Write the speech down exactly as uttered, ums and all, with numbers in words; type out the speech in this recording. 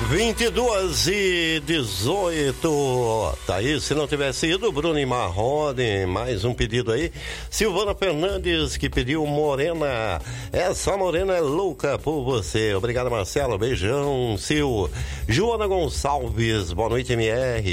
vinte e duas e dezoito. Tá aí, se não tivesse ido, Bruno e Marrone, mais um pedido aí. Silvana Fernandes, que pediu Morena. Essa morena é louca por você. Obrigado, Marcelo. Beijão, Sil. Joana Gonçalves, boa noite, M R.